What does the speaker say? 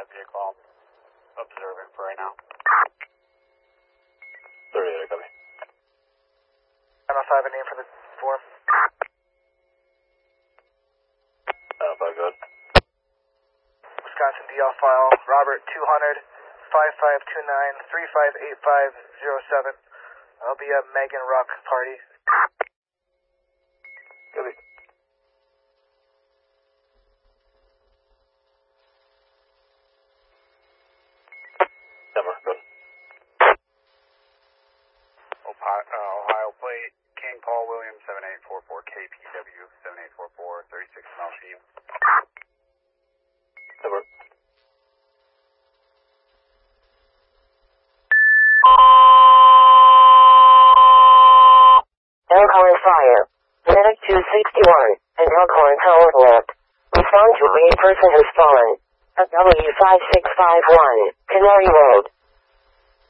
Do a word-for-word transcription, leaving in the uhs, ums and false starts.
that vehicle. I'm observing for right now. thirty-eight, copy. nine oh five, a name for the form. nine oh five, go ahead. Wisconsin D L file, Robert two hundred, five five two nine, three five eight five zero seven. I'll be a Megan Ruck party. Copy. Denver, go ahead. Ohio, uh, Ohio plate, King Paul Williams, seven eight four four K P W, seven eight four four, thirty-six mile sheet. Denver. Elkhorn Fire. Medic two sixty-one, and Elkhorn Tower left. Respond to a person has fallen. At W five six five one, Canary Road.